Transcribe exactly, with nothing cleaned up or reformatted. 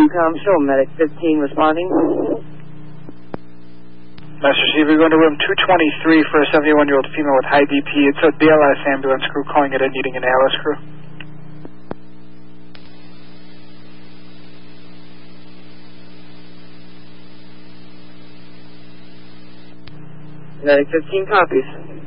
com, show medic fifteen responding. Master Steve, we're going to room two twenty-three for a seventy-one-year-old female with high B P. It's a B L S ambulance crew calling it in, needing an A L S crew. Medic fifteen copies.